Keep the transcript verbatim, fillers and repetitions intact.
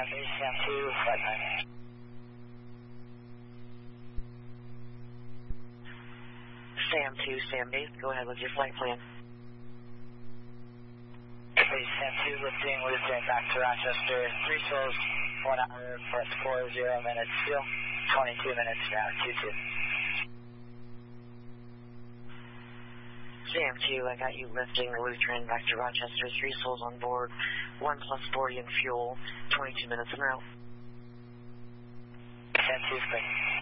Base Sam two, flight time. Sam two, Sam eight, go ahead with your flight plan. Base Sam two, lifting, lifting back to Rochester, three souls, one hour for four zero minutes, still twenty-two minutes now, two two. Sam two, I got you lifting the Lutron back to Rochester, three souls on board, one plus forty in fuel, twenty-two minutes now. Sam two, clear.